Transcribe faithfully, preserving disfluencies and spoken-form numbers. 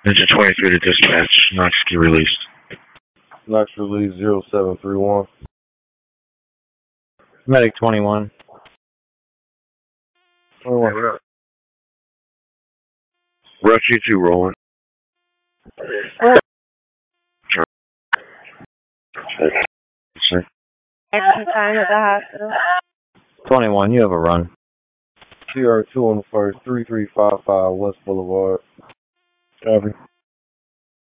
Engine twenty-three to dispatch. Knox key released. Knox release zero seven three one. Medic twenty-one. twenty-one. Rush E two rolling. Action time at the hospital. twenty-one, you have a run. C R two on the first, three three five five West Boulevard. Copy.